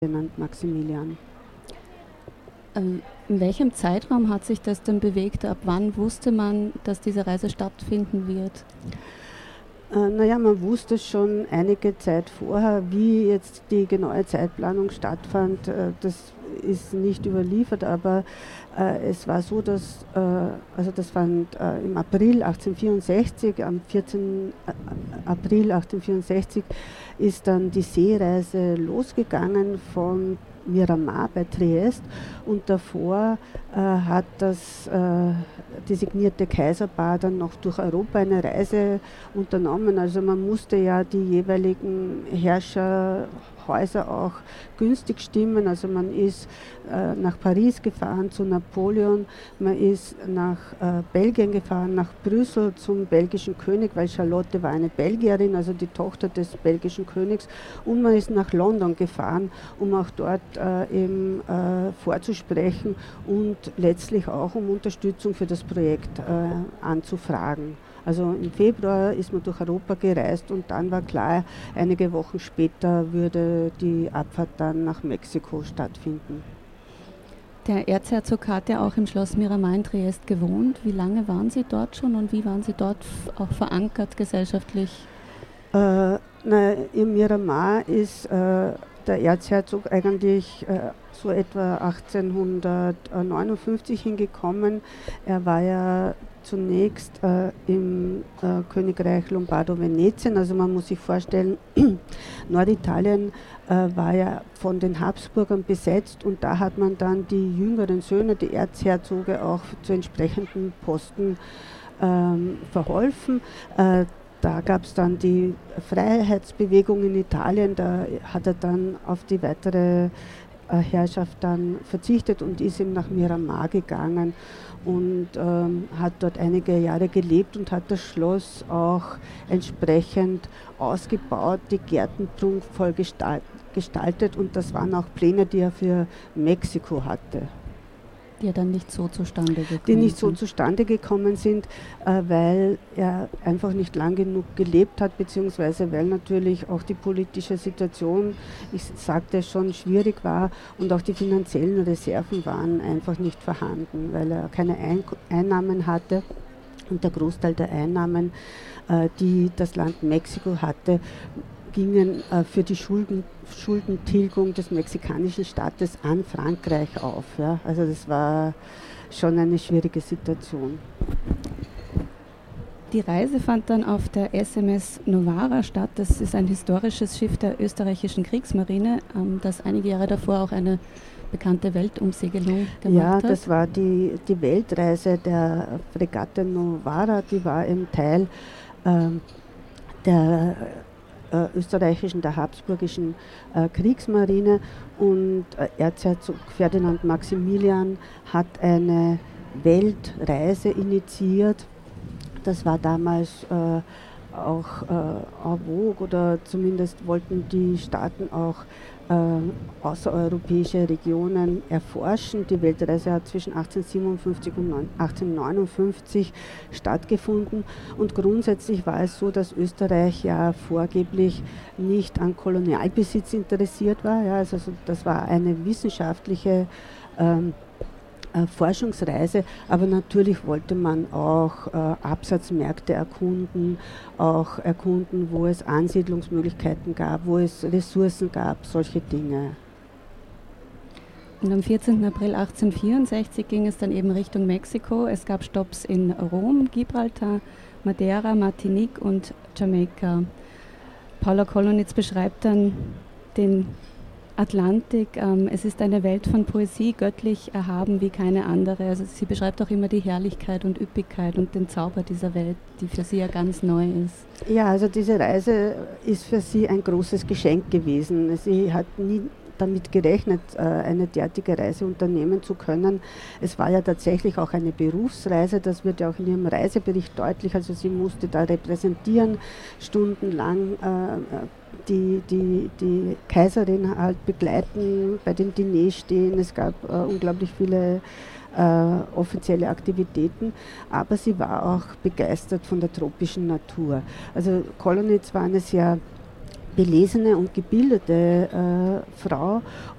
Ferdinand Maximilian. In welchem Zeitraum hat sich das denn bewegt? Ab wann wusste man, dass diese Reise stattfinden wird? Man wusste schon einige Zeit vorher, wie jetzt die genaue Zeitplanung stattfand. Das ist nicht überliefert, aber es war so, dass das fand im April 1864, am 14. April 1864 ist dann die Seereise losgegangen von Miramar bei Triest, und davor hat das designierte Kaiserpaar dann noch durch Europa eine Reise unternommen. Also man musste ja die jeweiligen Herrscherhäuser auch günstig stimmen. Also man ist nach Paris gefahren zu Napoleon, man ist nach Belgien gefahren, nach Brüssel zum belgischen König, weil Charlotte war eine Belgierin, also die Tochter des belgischen Königs, und man ist nach London gefahren, um auch dort eben vorzusprechen und letztlich auch um Unterstützung für das Projekt anzufragen. Also im Februar ist man durch Europa gereist und dann war klar, einige Wochen später würde die Abfahrt dann nach Mexiko stattfinden. Der Erzherzog hat ja auch im Schloss Miramar in Triest gewohnt. Wie lange waren Sie dort schon und wie waren Sie dort auch verankert gesellschaftlich? Im Miramar ist der Erzherzog eigentlich so etwa 1859 hingekommen. Er war ja zunächst im Königreich Lombardo-Venetien, also man muss sich vorstellen, Norditalien war ja von den Habsburgern besetzt, und da hat man dann die jüngeren Söhne, die Erzherzoge, auch zu entsprechenden Posten verholfen. Da gab es dann die Freiheitsbewegung in Italien, da hat er dann auf die weitere Herrschaft dann verzichtet und ist eben nach Miramar gegangen und hat dort einige Jahre gelebt und hat das Schloss auch entsprechend ausgebaut, die Gärten prunkvoll gestaltet, und das waren auch Pläne, die er für Mexiko hatte. Die ja dann nicht so zustande gekommen sind. Die nicht so zustande gekommen sind, weil er einfach nicht lang genug gelebt hat, beziehungsweise weil natürlich auch die politische Situation, ich sagte schon, schwierig war, und auch die finanziellen Reserven waren einfach nicht vorhanden, weil er keine Einnahmen hatte, und der Großteil der Einnahmen, die das Land Mexiko hatte, gingen für die Schuldentilgung des mexikanischen Staates an Frankreich auf. Ja. Also das war schon eine schwierige Situation. Die Reise fand dann auf der SMS Novara statt. Das ist ein historisches Schiff der österreichischen Kriegsmarine, das einige Jahre davor auch eine bekannte Weltumsegelung gemacht hat. Ja, das war die Weltreise der Fregatte Novara, die war im Teil der österreichischen, der habsburgischen Kriegsmarine, und Erzherzog Ferdinand Maximilian hat eine Weltreise initiiert. Das war damals auch en vogue, oder zumindest wollten die Staaten auch außereuropäische Regionen erforschen. Die Weltreise hat zwischen 1857 und 1859 stattgefunden, und grundsätzlich war es so, dass Österreich ja vorgeblich nicht an Kolonialbesitz interessiert war. Ja, also das war eine wissenschaftliche Forschungsreise, aber natürlich wollte man auch Absatzmärkte erkunden, auch erkunden, wo es Ansiedlungsmöglichkeiten gab, wo es Ressourcen gab, solche Dinge. Und am 14. April 1864 ging es dann eben Richtung Mexiko. Es gab Stopps in Rom, Gibraltar, Madeira, Martinique und Jamaika. Paula Kolonitz beschreibt dann den Atlantik, es ist eine Welt von Poesie, göttlich erhaben wie keine andere. Also sie beschreibt auch immer die Herrlichkeit und Üppigkeit und den Zauber dieser Welt, die für sie ja ganz neu ist. Ja, also diese Reise ist für sie ein großes Geschenk gewesen. Sie hat nie damit gerechnet, eine derartige Reise unternehmen zu können. Es war ja tatsächlich auch eine Berufsreise, das wird ja auch in ihrem Reisebericht deutlich. Also sie musste da repräsentieren, stundenlang die Kaiserin halt begleiten, bei dem Diner stehen. Es gab unglaublich viele offizielle Aktivitäten, aber sie war auch begeistert von der tropischen Natur. Also Kolonitz war eine sehr belesene und gebildete Frau.